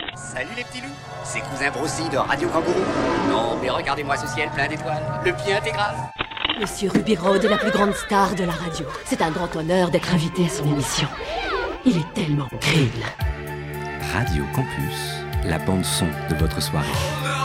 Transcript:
Salut les petits loups, c'est Cousin Brossy de Radio Kangourou. Non, mais regardez-moi ce ciel plein d'étoiles, le pied intégral. Monsieur Ruby Road est la plus grande star de la radio. C'est un grand honneur d'être invité à son émission. Il est tellement grill. Radio Campus, la bande son de votre soirée.